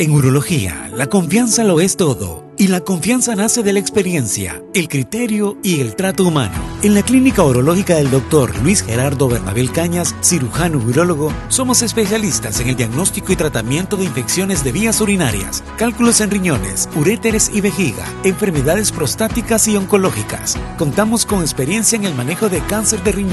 En urología, la confianza lo es todo. Y la confianza nace de la experiencia, el criterio y el trato humano. En la Clínica Urológica del Dr. Luis Gerardo Bernabel Cañas, cirujano urólogo, somos especialistas en el diagnóstico y tratamiento de infecciones de vías urinarias, cálculos en riñones, uréteres y vejiga, enfermedades prostáticas y oncológicas. Contamos con experiencia en el manejo de cáncer de riñón